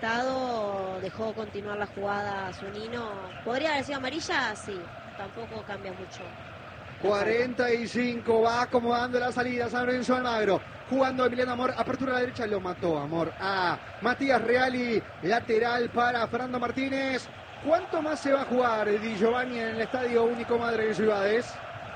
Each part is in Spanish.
amonestado, dejó continuar la jugada Zunino. ¿Podría haber sido amarilla? Sí, tampoco cambia mucho. 45, va acomodando la salida San Lorenzo Almagro, jugando Emiliano Amor, apertura a la derecha, lo mató Amor a Matías Reali, lateral para Fernando Martínez. ¿Cuánto más se va a jugar Di Giovanni en el Estadio Único Madre de Ciudades?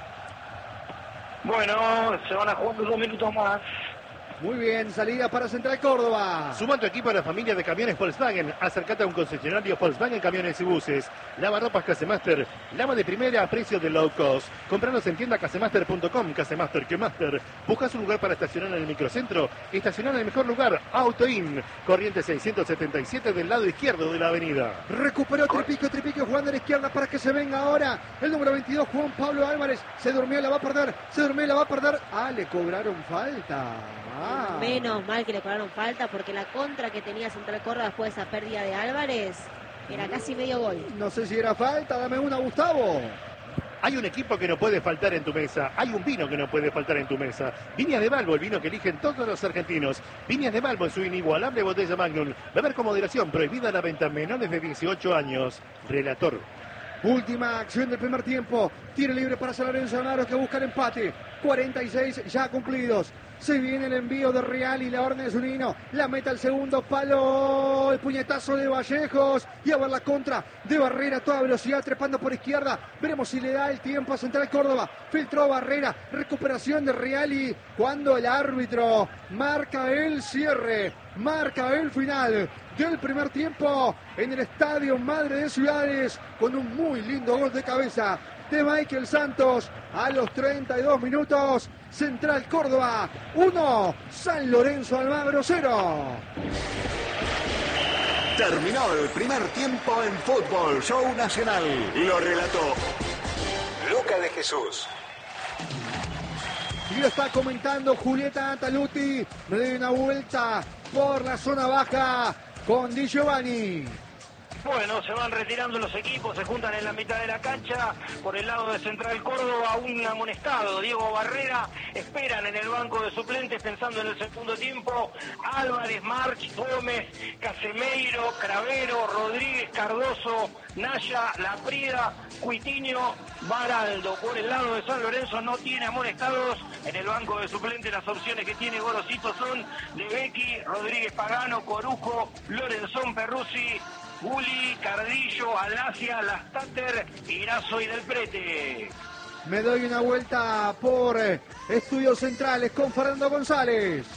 Bueno, se van a jugar 2 minutos más. Muy bien, salida para Central Córdoba. Suma tu equipo a la familia de camiones Volkswagen. Acércate a un concesionario Volkswagen Camiones y Buses. Lavarropas Casemaster. Lava de primera a precio de low cost. Compranos en tienda casemaster.com. Casemaster que Master. ¿Buscas un lugar para estacionar en el microcentro? Estacionar en el mejor lugar. AutoIn. Corriente 677 del lado izquierdo de la avenida. Recuperó Tripico jugando a la izquierda para que se venga ahora el número 22, Juan Pablo Álvarez. Se durmió, la va a perder. Ah, le cobraron falta. Menos mal que le cobraron falta, porque la contra que tenía Central Córdoba después de esa pérdida de Álvarez era casi medio gol. No sé si era falta, dame una, Gustavo. Hay un equipo que no puede faltar en tu mesa. Hay un vino que no puede faltar en tu mesa. Viñas de Balbo, el vino que eligen todos los argentinos. Viñas de Balbo en su inigualable botella Magnum. Beber con moderación, prohibida la venta a menores de 18 años. Relator. Última acción del primer tiempo. Tiro libre para San Lorenzo Almagro, que busca el empate. 46 ya cumplidos. Se viene el envío de Real y la orden de Zunino. La meta al segundo palo. El puñetazo de Vallejos. Y a ver la contra de Barrera. Toda velocidad trepando por izquierda. Veremos si le da el tiempo a Central Córdoba. Filtró Barrera. Recuperación de Reali. Cuando el árbitro marca el cierre. Marca el final del primer tiempo en el Estadio Madre de Ciudades. Con un muy lindo gol de cabeza de Michael Santos a los 32 minutos. Central Córdoba 1, San Lorenzo Almagro 0. Terminó el primer tiempo en Fútbol Show Nacional. Lo relató Luca de Jesús. Y lo está comentando Julieta Antaluti. Me doy una vuelta por la zona baja con Di Giovanni. Bueno, se van retirando los equipos, se juntan en la mitad de la cancha. Por el lado de Central Córdoba, un amonestado, Diego Barrera. Esperan en el banco de suplentes pensando en el segundo tiempo. Álvarez, March, Gómez, Casemeiro, Cravero, Rodríguez, Cardoso, Naya, Laprida, Cuitiño, Baraldo. Por el lado de San Lorenzo no tiene amonestados. En el banco de suplentes las opciones que tiene Gorosito son de Becky, Rodríguez Pagano, Corujo, Lorenzón Perruzzi, Guli, Cardillo, Alasia, Lastater, Irazo y Del Prete. Me doy una vuelta por Estudios Centrales con Fernando González.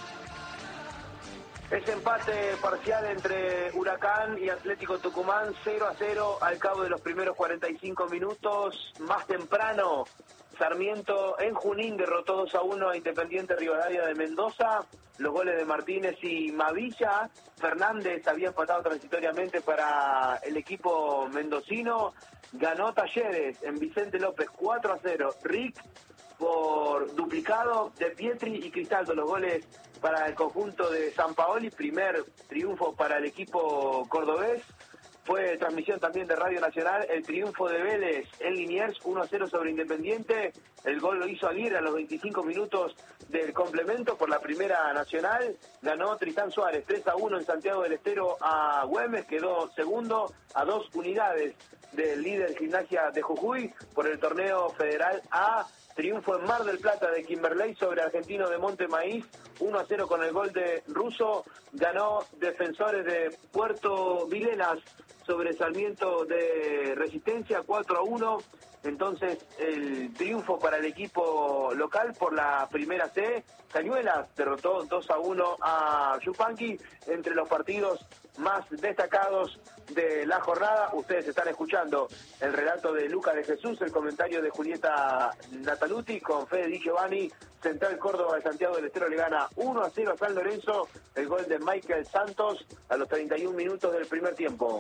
Es empate parcial entre Huracán y Atlético Tucumán, 0-0 al cabo de los primeros 45 minutos. Más temprano, Sarmiento en Junín derrotó 2-1 a Independiente Rivadavia de Mendoza. Los goles de Martínez y Mavilla. Fernández había empatado transitoriamente para el equipo mendocino. Ganó Talleres en Vicente López 4-0. Rick por duplicado de Pietri y Cristaldo. Los goles para el conjunto de San Paoli. Primer triunfo para el equipo cordobés. Fue transmisión también de Radio Nacional el triunfo de Vélez en Liniers, 1-0 sobre Independiente. El gol lo hizo Aguirre a los 25 minutos del complemento por la Primera Nacional. Ganó Tristán Suárez 3-1 en Santiago del Estero a Güemes. Quedó segundo a 2 unidades del líder Gimnasia de Jujuy por el torneo federal A. Triunfo en Mar del Plata de Kimberley sobre Argentino de Monte Maíz, 1-0 con el gol de Russo. Ganó Defensores de Puerto Vilelas sobre Sarmiento de Resistencia, 4-1. Entonces, el triunfo para el equipo local por la Primera C. Cañuelas derrotó 2-1 a Yupanqui. Entre los partidos más destacados de la jornada, ustedes están escuchando el relato de Luca de Jesús, el comentario de Julieta Nataluti con Fede Di Giovanni. Central Córdoba de Santiago del Estero le gana 1-0 a San Lorenzo. El gol de Michael Santos a los 31 minutos del primer tiempo.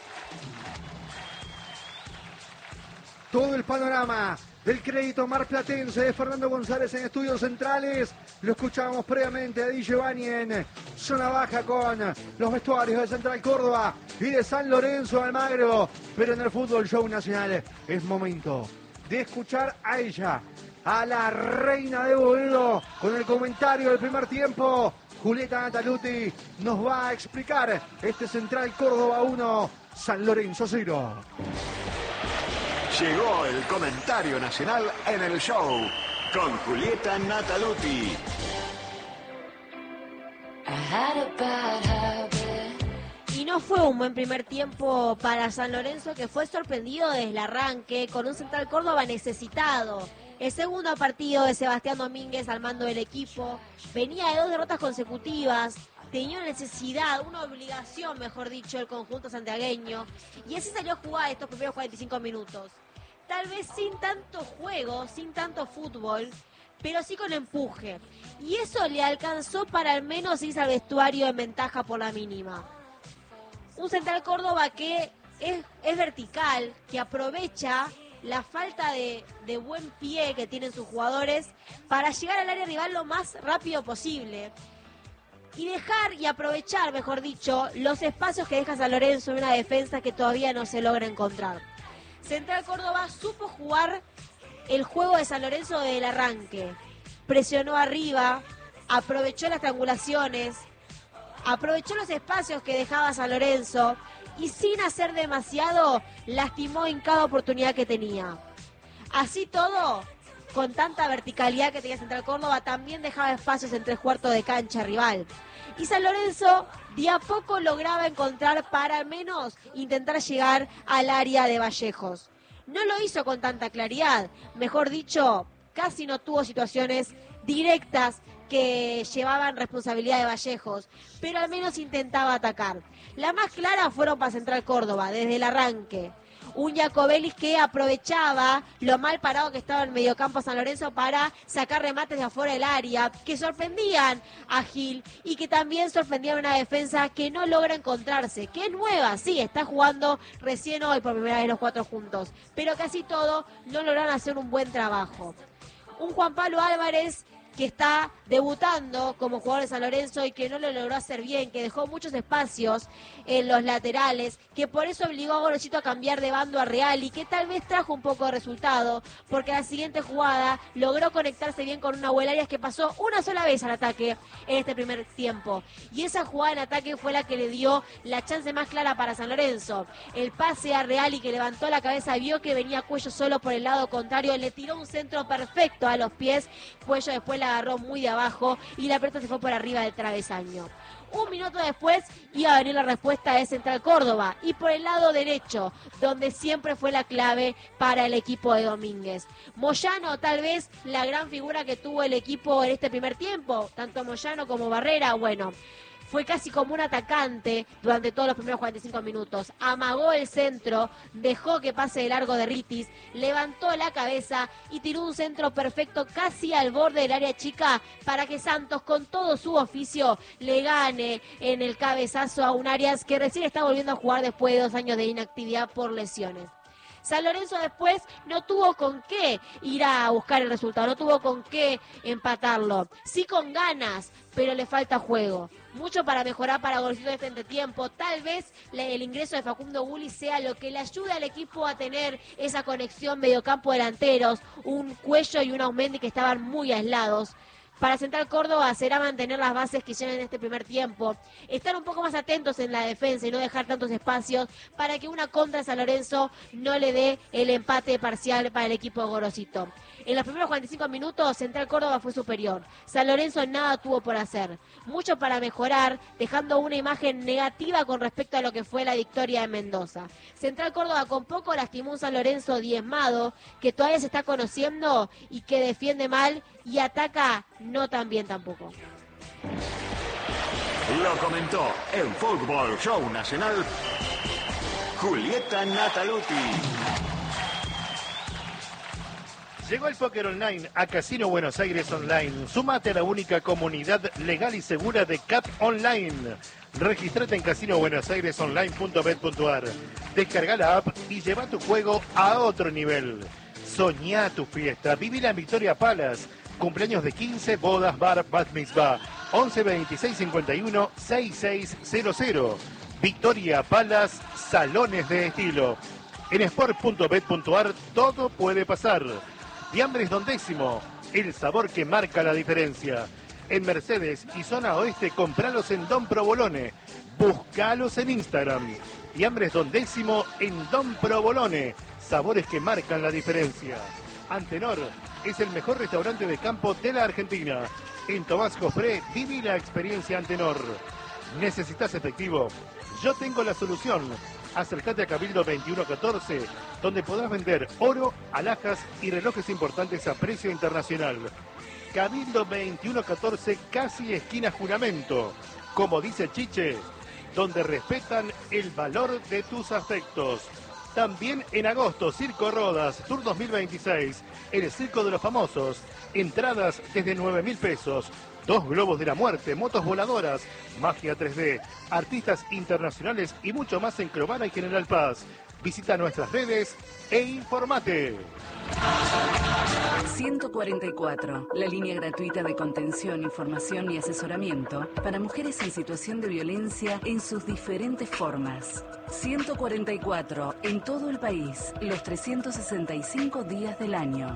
Todo el panorama del crédito marplatense de Fernando González en Estudios Centrales. Lo escuchábamos previamente a Di Giovanni en zona baja con los vestuarios de Central Córdoba y de San Lorenzo Almagro. Pero en el Fútbol Show Nacional es momento de escuchar a ella, a la reina de Boedo, con el comentario del primer tiempo. Julieta Nataluti nos va a explicar este Central Córdoba 1, San Lorenzo 0. Llegó el comentario nacional en el show con Julieta Nataluti. Y no fue un buen primer tiempo para San Lorenzo, que fue sorprendido desde el arranque con un Central Córdoba necesitado. El segundo partido de Sebastián Domínguez al mando del equipo venía de 2 derrotas consecutivas, tenía una necesidad, una obligación, mejor dicho, el conjunto santiagueño, y así salió a jugar estos primeros 45 minutos. Tal vez sin tanto juego, sin tanto fútbol, pero sí con empuje. Y eso le alcanzó para al menos irse al vestuario en ventaja por la mínima. Un Central Córdoba que es vertical, que aprovecha la falta de buen pie que tienen sus jugadores para llegar al área rival lo más rápido posible. Y dejar y aprovechar, mejor dicho, los espacios que deja San Lorenzo en una defensa que todavía no se logra encontrar. Central Córdoba supo jugar el juego de San Lorenzo desde el arranque. Presionó arriba, aprovechó las triangulaciones, aprovechó los espacios que dejaba San Lorenzo y sin hacer demasiado lastimó en cada oportunidad que tenía. Así todo, con tanta verticalidad que tenía Central Córdoba, también dejaba espacios en 3/4 de cancha rival. Y San Lorenzo de a poco lograba encontrar para al menos intentar llegar al área de Vallejos. No lo hizo con tanta claridad, mejor dicho, casi no tuvo situaciones directas que llevaban responsabilidad de Vallejos, pero al menos intentaba atacar. Las más claras fueron para Central Córdoba, desde el arranque. Un Jacobelis que aprovechaba lo mal parado que estaba en el mediocampo San Lorenzo para sacar remates de afuera del área, que sorprendían a Gil y que también sorprendían a una defensa que no logra encontrarse, que es nueva, sí, está jugando recién hoy por primera vez los 4 juntos, pero casi todo no lograron hacer un buen trabajo. Un Juan Pablo Álvarez que está debutando como jugador de San Lorenzo y que no lo logró hacer bien, que dejó muchos espacios en los laterales, que por eso obligó a Gorosito a cambiar de bando a Real y que tal vez trajo un poco de resultado, porque la siguiente jugada logró conectarse bien con una Nahuel Arias que pasó una sola vez al ataque en este primer tiempo. Y esa jugada en ataque fue la que le dio la chance más clara para San Lorenzo. El pase a Real y que levantó la cabeza, vio que venía Cuello solo por el lado contrario, le tiró un centro perfecto a los pies, Cuello después la agarró muy de abajo y la pelota se fue por arriba del travesaño. Un minuto después iba a venir la respuesta de Central Córdoba y por el lado derecho, donde siempre fue la clave para el equipo de Domínguez. Moyano, tal vez la gran figura que tuvo el equipo en este primer tiempo, tanto Moyano como Barrera, bueno, fue casi como un atacante durante todos los primeros 45 minutos. Amagó el centro, dejó que pase de largo de Ritis, levantó la cabeza y tiró un centro perfecto casi al borde del área chica para que Santos, con todo su oficio, le gane en el cabezazo a un Arias que recién está volviendo a jugar después de 2 años de inactividad por lesiones. San Lorenzo después no tuvo con qué ir a buscar el resultado, no tuvo con qué empatarlo. Sí con ganas, pero le falta juego. Mucho para mejorar para Gorosito de este entretiempo. Tal vez el ingreso de Facundo Gulli sea lo que le ayude al equipo a tener esa conexión mediocampo delanteros, un Cuello y un Aumendi que estaban muy aislados. Para Central Córdoba será mantener las bases que lleven en este primer tiempo, estar un poco más atentos en la defensa y no dejar tantos espacios para que una contra de San Lorenzo no le dé el empate parcial para el equipo de Gorosito. En los primeros 45 minutos Central Córdoba fue superior. San Lorenzo nada tuvo por hacer. Mucho para mejorar, dejando una imagen negativa con respecto a lo que fue la victoria de Mendoza. Central Córdoba con poco lastimó un San Lorenzo diezmado, que todavía se está conociendo y que defiende mal y ataca no tan bien tampoco. Lo comentó en Fútbol Show Nacional Julieta Nataluti. Llegó el póker online a Casino Buenos Aires Online. Súmate a la única comunidad legal y segura de CAP Online. Regístrate en casinobuenosairesonline.bet.ar. Descarga la app y lleva tu juego a otro nivel. Soñá tu fiesta. Vivila en Victoria Palace. Cumpleaños de 15, bodas, bar, bat mitzvah. 11 26 51 6600. Victoria Palace, salones de estilo. En sport.bet.ar todo puede pasar. Fiambres Don Décimo, el sabor que marca la diferencia. En Mercedes y zona oeste, compralos en Don Provolone. Búscalos en Instagram. Y Hambres Don Décimo en Don Provolone. Sabores que marcan la diferencia. Antenor es el mejor restaurante de campo de la Argentina. En Tomás Jofré, viví la experiencia Antenor. ¿Necesitas efectivo? Yo tengo la solución. Acércate a Cabildo 2114, donde podrás vender oro, alhajas y relojes importantes a precio internacional. Cabildo 2114, casi esquina Juramento. Como dice Chiche, donde respetan el valor de tus afectos. También en agosto, Circo Rodas, Tour 2026, el Circo de los Famosos. Entradas desde 9.000 pesos. 2 globos de la muerte, motos voladoras, magia 3D, artistas internacionales y mucho más en Cromana y General Paz. Visita nuestras redes e informate. 144, la línea gratuita de contención, información y asesoramiento para mujeres en situación de violencia en sus diferentes formas. 144, en todo el país, los 365 días del año.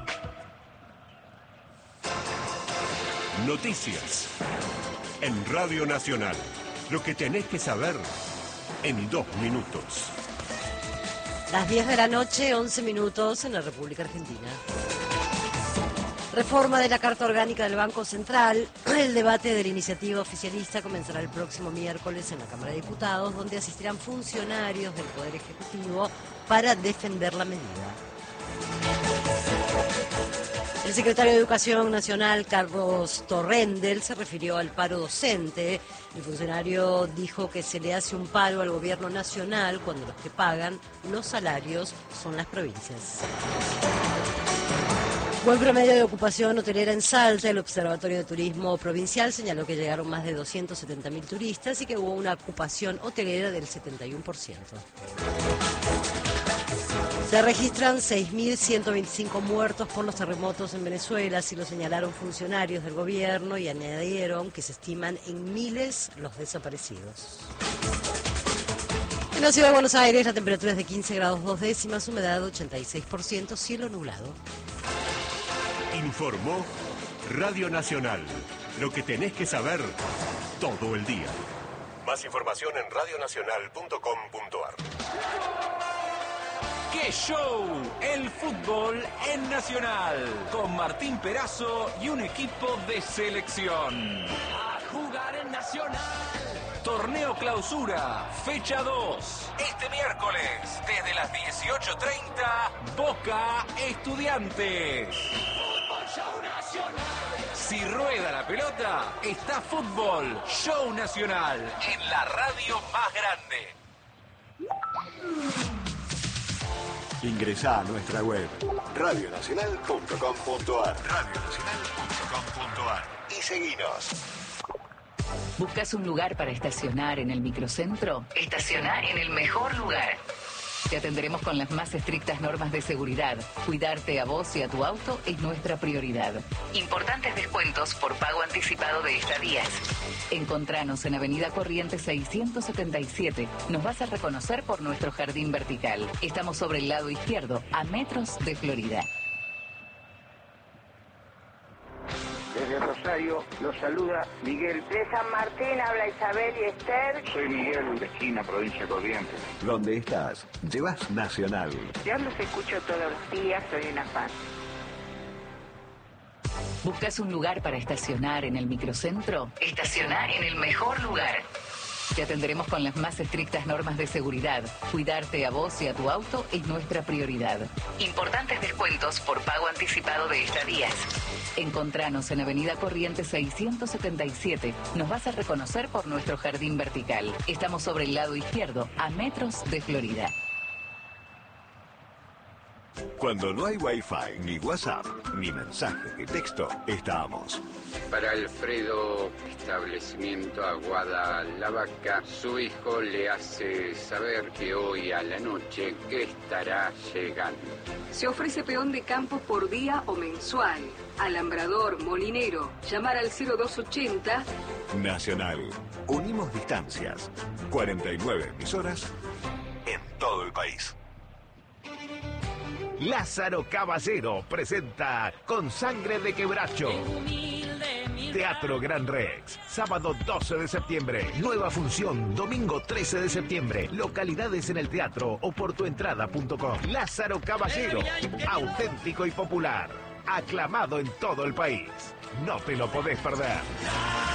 Noticias en Radio Nacional. Lo que tenés que saber en 2 minutos. Las 10 de la noche, 11 minutos en la República Argentina. Reforma de la Carta Orgánica del Banco Central. El debate de la iniciativa oficialista comenzará el próximo miércoles en la Cámara de Diputados, donde asistirán funcionarios del Poder Ejecutivo para defender la medida. El secretario de Educación Nacional, Carlos Torrendel, se refirió al paro docente. El funcionario dijo que se le hace un paro al gobierno nacional cuando los que pagan los salarios son las provincias. Buen promedio de ocupación hotelera en Salta. El Observatorio de Turismo Provincial señaló que llegaron más de 270.000 turistas y que hubo una ocupación hotelera del 71%. Se registran 6.125 muertos por los terremotos en Venezuela, así lo señalaron funcionarios del gobierno y añadieron que se estiman en miles los desaparecidos. En la ciudad de Buenos Aires la temperatura es de 15 grados 2 décimas, humedad 86%, cielo nublado. Informó Radio Nacional. Lo que tenés que saber todo el día. Más información en radionacional.com.ar. ¡Qué show! El fútbol en Nacional, con Martín Perazo y un equipo de selección. A jugar en Nacional. Torneo Clausura, fecha 2. Este miércoles, desde las 18:30, Boca Estudiantes. Fútbol Show Nacional. Si rueda la pelota, está Fútbol Show Nacional en la radio más grande. Ingresá a nuestra web radionacional.com.ar y seguinos. ¿Buscas un lugar para estacionar en el microcentro? Estacioná en el mejor lugar. Te atenderemos con las más estrictas normas de seguridad. Cuidarte a vos y a tu auto es nuestra prioridad. Importantes descuentos por pago anticipado de estadías. Encontranos en Avenida Corrientes 677. Nos vas a reconocer por nuestro jardín vertical. Estamos sobre el lado izquierdo, a metros de Florida. Desde Rosario los saluda Miguel. De San Martín habla Isabel y Esther. Soy Miguel, de Esquina, provincia de Corrientes. ¿Dónde estás? Llevas Nacional. Yo los escucho todos los días, soy una fan. ¿Buscas un lugar para estacionar en el microcentro? Estacioná en el mejor lugar. Te atenderemos con las más estrictas normas de seguridad. Cuidarte a vos y a tu auto es nuestra prioridad. Importantes descuentos por pago anticipado de estadías. Encontranos en Avenida Corrientes 677. Nos vas a reconocer por nuestro jardín vertical. Estamos sobre el lado izquierdo, a metros de Florida. Cuando no hay Wi-Fi, ni WhatsApp, ni mensaje de texto, estamos. Para Alfredo, establecimiento Aguada La Vaca, su hijo le hace saber que hoy a la noche estará llegando. Se ofrece peón de campo por día o mensual. Alambrador, molinero, llamar al 0280. Nacional. Unimos distancias. 49 emisoras en todo el país. Lázaro Caballero presenta Con Sangre de Quebracho. Humilde mi Teatro Gran Rex, sábado 12 de septiembre. Nueva función, domingo 13 de septiembre. Localidades en el teatro o por tuentrada.com. Lázaro Caballero, auténtico y popular. Aclamado en todo el país. No te lo podés perder.